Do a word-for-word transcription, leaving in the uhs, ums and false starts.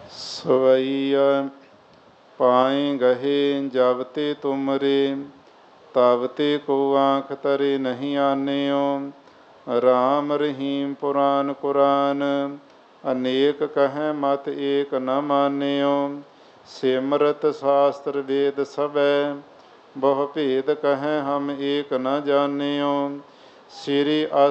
ਸਵਈਆ ਪਾਏ ਗਹੇ ਜਬ ਤੇ ਤੁਮਰੇ, ਤਬ ਤੇ ਕੋ ਆਂਖ ਤਰੇ ਨਹੀਂ ਆਨਿਓ। ਰਾਮ ਰਹੀਮ ਪੁਰਾਨ ਕੁਰਾਨ, ਅਨੇਕ ਕਹਿ ਮਤ ਏਕ ਨ ਮਾਨਿਓ। ਸਿਮਰਤ ਸ਼ਾਸਤਰ ਵੇਦ ਸਭੈ, ਬਹੁ ਭੇਦ ਕਹਿ ਹਮ ਏਕ ਨ ਜਾਨਿਓ। ਸ੍ਰੀ